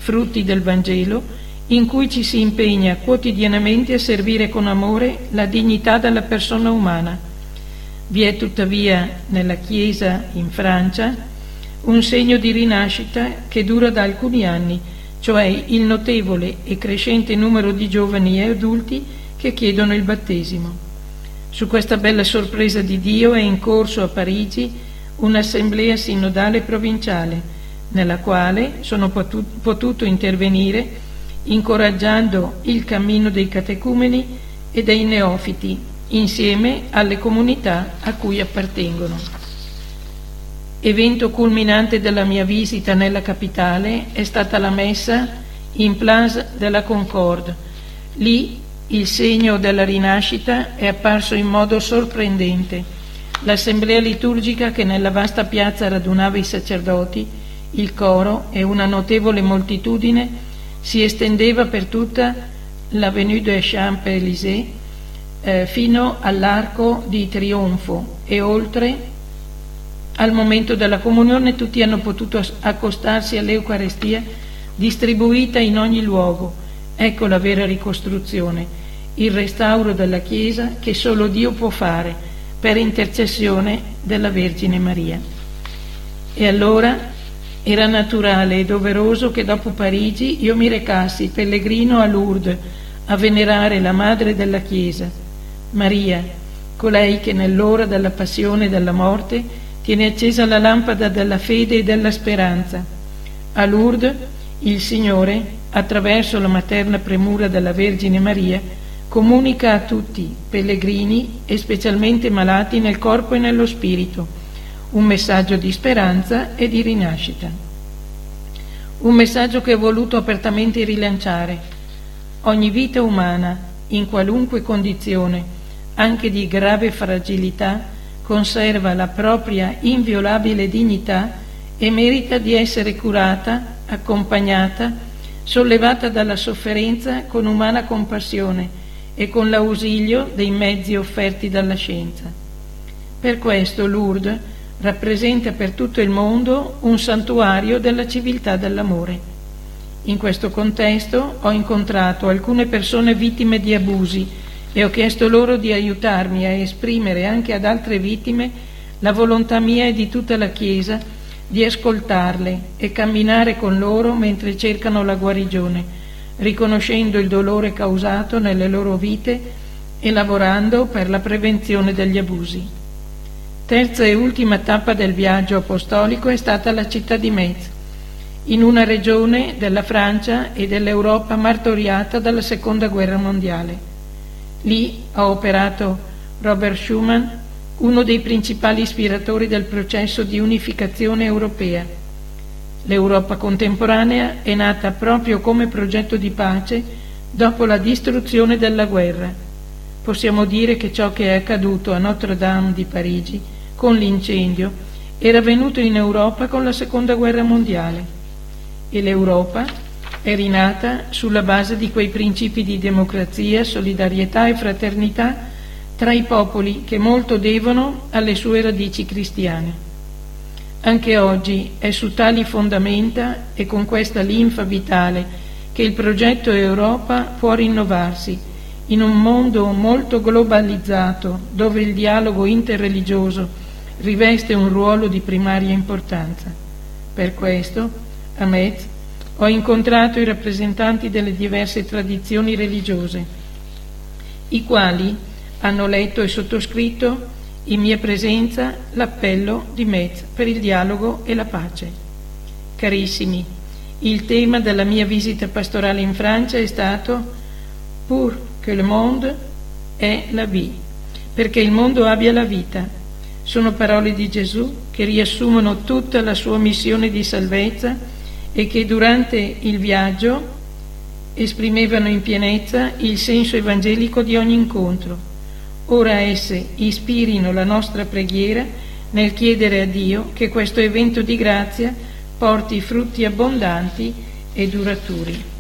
frutti del Vangelo, in cui ci si impegna quotidianamente a servire con amore la dignità della persona umana. Vi è tuttavia nella Chiesa in Francia un segno di rinascita che dura da alcuni anni, cioè il notevole e crescente numero di giovani e adulti che chiedono il battesimo. Su questa bella sorpresa di Dio è in corso a Parigi un'assemblea sinodale provinciale, nella quale sono potuto intervenire incoraggiando il cammino dei catecumeni e dei neofiti insieme alle comunità a cui appartengono. Evento culminante della mia visita nella capitale è stata la messa in Place de la Concorde. Lì il segno della rinascita è apparso in modo sorprendente. L'assemblea liturgica che nella vasta piazza radunava i sacerdoti, il coro e una notevole moltitudine si estendeva per tutta l'Avenue des Champs-Élysées fino all'Arco di Trionfo e oltre. Al momento della comunione tutti hanno potuto accostarsi all'Eucarestia distribuita in ogni luogo. Ecco la vera ricostruzione, il restauro della Chiesa che solo Dio può fare per intercessione della Vergine Maria. E allora era naturale e doveroso che dopo Parigi io mi recassi pellegrino a Lourdes a venerare la Madre della Chiesa, Maria, colei che nell'ora della passione e della morte tiene accesa la lampada della fede e della speranza. A Lourdes il Signore, attraverso la materna premura della Vergine Maria, comunica a tutti, pellegrini e specialmente malati nel corpo e nello spirito, un messaggio di speranza e di rinascita. Un messaggio che ho voluto apertamente rilanciare. Ogni vita umana, in qualunque condizione, anche di grave fragilità, conserva la propria inviolabile dignità e merita di essere curata, accompagnata, sollevata dalla sofferenza con umana compassione e con l'ausilio dei mezzi offerti dalla scienza. Per questo Lourdes rappresenta per tutto il mondo un santuario della civiltà dell'amore. In questo contesto ho incontrato alcune persone vittime di abusi e ho chiesto loro di aiutarmi a esprimere anche ad altre vittime la volontà mia e di tutta la Chiesa di ascoltarle e camminare con loro mentre cercano la guarigione, riconoscendo il dolore causato nelle loro vite e lavorando per la prevenzione degli abusi. Terza e ultima tappa del viaggio apostolico è stata la città di Metz, in una regione della Francia e dell'Europa martoriata dalla Seconda Guerra Mondiale. Lì ha operato Robert Schuman, uno dei principali ispiratori del processo di unificazione europea. L'Europa contemporanea è nata proprio come progetto di pace dopo la distruzione della guerra. Possiamo dire che ciò che è accaduto a Notre Dame di Parigi con l'incendio era avvenuto in Europa con la Seconda Guerra Mondiale e l'Europa è rinata sulla base di quei principi di democrazia, solidarietà e fraternità tra i popoli che molto devono alle sue radici cristiane. Anche oggi è su tali fondamenta e con questa linfa vitale che il progetto Europa può rinnovarsi in un mondo molto globalizzato dove il dialogo interreligioso riveste un ruolo di primaria importanza. Per questo, a Metz, ho incontrato i rappresentanti delle diverse tradizioni religiose, i quali hanno letto e sottoscritto in mia presenza l'appello di Metz per il dialogo e la pace. Carissimi, il tema della mia visita pastorale in Francia è stato «Pour que le monde ait la vie», perché il mondo abbia la vita. Sono parole di Gesù che riassumono tutta la sua missione di salvezza e che durante il viaggio esprimevano in pienezza il senso evangelico di ogni incontro. Ora esse ispirino la nostra preghiera nel chiedere a Dio che questo evento di grazia porti frutti abbondanti e duraturi.